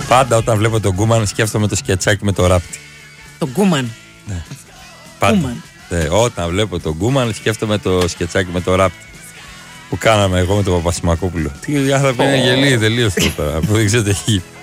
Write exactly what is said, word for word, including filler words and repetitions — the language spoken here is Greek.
Πάντα όταν βλέπω τον Γκούμαν σκέφτομαι το σκετσάκι με το ράπτη. Τον Γκούμαν. Ναι. Πάντα. Γκούμαν. Ναι, όταν βλέπω τον Γκούμαν σκέφτομαι το σκετσάκι με το ράπτη. Που κάναμε εγώ με τον Παπασημακόπουλο. Τι άνθρωποι είναι γελοί τελείως εδώ πέρα. Που δεν ξέρω τι έχει.